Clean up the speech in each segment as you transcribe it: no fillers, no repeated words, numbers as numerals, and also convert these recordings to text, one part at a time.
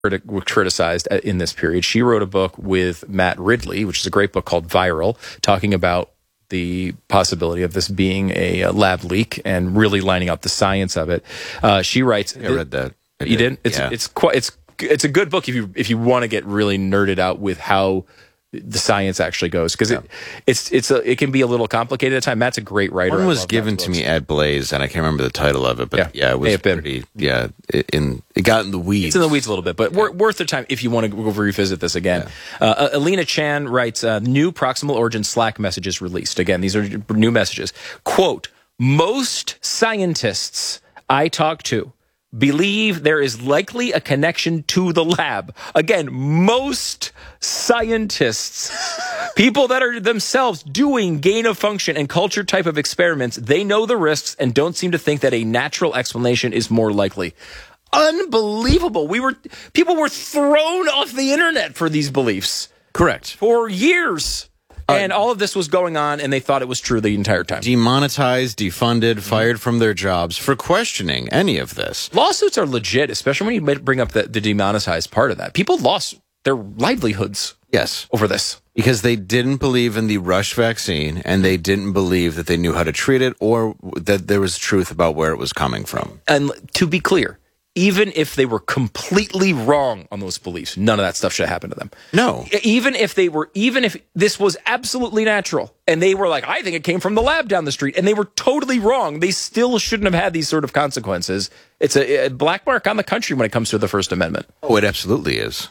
criticized in this period. She wrote a book with Matt Ridley, which is a great book called Viral, talking about the possibility of this being a lab leak and really lining up the science of it. She writes. I read that. You did? It's a good book if you want to get really nerded out with how the science actually goes, because it can be a little complicated at times. Matt's a great writer. One was given to me at Blaze, and I can't remember the title of it, but it was pretty. Yeah, it got in the weeds. It's in the weeds a little bit, but worth the time if you want to go revisit this again. Yeah. Alina Chan writes, new proximal origin Slack messages released. Again, these are new messages. Quote, most scientists I talk to believe there is likely a connection to the lab. Again, most scientists, people that are themselves doing gain of function and culture type of experiments, they know the risks and don't seem to think that a natural explanation is more likely. Unbelievable. People were thrown off the internet for these beliefs. Correct. For years. And all of this was going on, and they thought it was true the entire time. Demonetized, defunded, fired from their jobs for questioning any of this. Lawsuits are legit, especially when you bring up the demonetized part of that. People lost their livelihoods over this. Because they didn't believe in the Rush vaccine, and they didn't believe that they knew how to treat it or that there was truth about where it was coming from. And to be clear, even if they were completely wrong on those beliefs, none of that stuff should happen to them. No. Even if this was absolutely natural and they were like, I think it came from the lab down the street, and they were totally wrong, they still shouldn't have had these sort of consequences. It's a black mark on the country when it comes to the First Amendment. Oh, it absolutely is.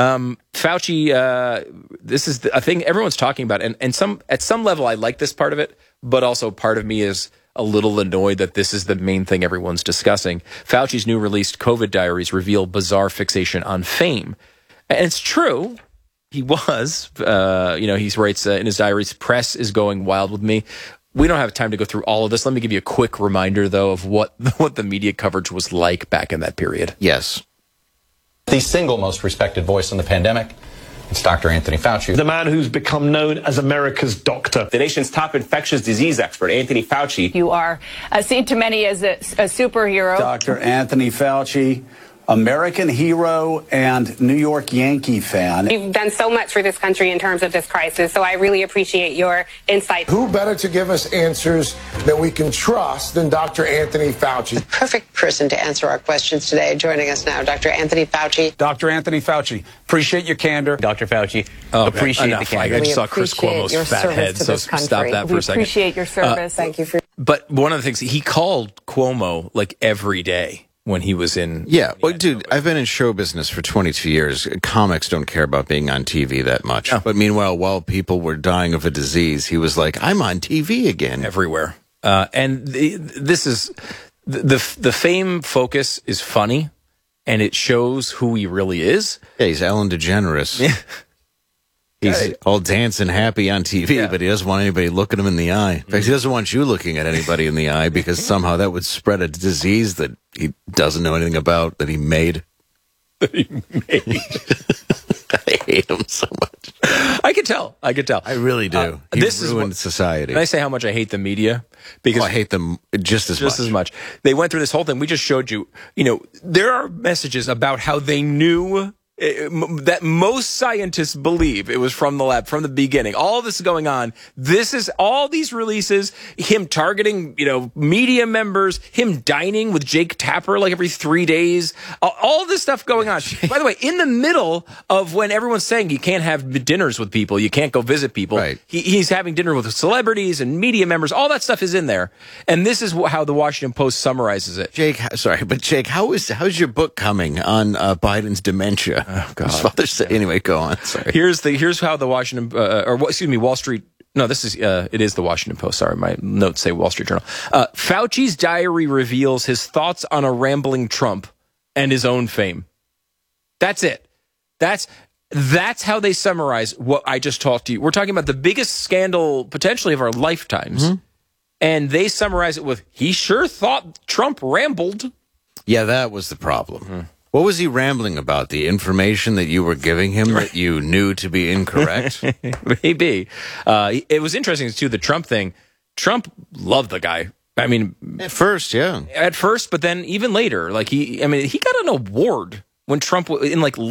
Fauci, this is a thing everyone's talking about. And at some level, I like this part of it, but also part of me is a little annoyed that this is the main thing everyone's discussing. Fauci's new released COVID diaries reveal bizarre fixation on fame. And it's true. He was, he writes in his diaries, press is going wild with me. We don't have time to go through all of this. Let me give you a quick reminder, though, of what the media coverage was like back in that period. Yes. The single most respected voice in the pandemic, it's Dr. Anthony Fauci. The man who's become known as America's doctor. The nation's top infectious disease expert, Anthony Fauci. You are seen to many as a superhero. Dr. Anthony Fauci, American hero and New York Yankee fan. You've done so much for this country in terms of this crisis, so I really appreciate your insight. Who better to give us answers that we can trust than Dr. Anthony Fauci? The perfect person to answer our questions today. Joining us now, Dr. Anthony Fauci. Dr. Anthony Fauci, appreciate your candor. Dr. Fauci, appreciate the candor. I just saw Chris Cuomo's fat head, so stop that for a second. We appreciate your service. Thank you for... But one of the things, he called Cuomo like every day when he was in... Yeah, well, dude, I've been in show business for 22 years. Comics don't care about being on TV that much. No. But meanwhile, while people were dying of a disease, he was like, I'm on TV again. Everywhere. And this is... The fame focus is funny, and it shows who he really is. Yeah, he's Ellen DeGeneres. Yeah. He's all dancing happy on TV, but he doesn't want anybody looking him in the eye. In fact, he doesn't want you looking at anybody in the eye because somehow that would spread a disease that he doesn't know anything about, that he made. I hate him so much. I could tell. I really do. He ruined society. Can I say how much I hate the media? Because I hate them just as much. They went through this whole thing. We just showed you, there are messages about how they knew that most scientists believe it was from the lab from the beginning. All this is going on. This is all these releases, him targeting, media members, him dining with Jake Tapper like every 3 days, all this stuff going on. By the way, in the middle of when everyone's saying you can't have dinners with people, you can't go visit people, right. He's having dinner with celebrities and media members. All that stuff is in there. And this is how the Washington Post summarizes it. Jake, how's your book coming on Biden's dementia? Oh, God. Anyway, go on. Sorry. Here's how the Washington, Wall Street. No, this is it is the Washington Post. Sorry, my notes say Wall Street Journal. Fauci's diary reveals his thoughts on a rambling Trump and his own fame. That's it. That's how they summarize what I just talked to you. We're talking about the biggest scandal potentially of our lifetimes, and they summarize it with, he sure thought Trump rambled. Yeah, that was the problem. What was he rambling about? The information that you were giving him that you knew to be incorrect? Maybe. It was interesting, too, the Trump thing. Trump loved the guy. At first, yeah. At first, but then even later, he got an award when Trump in like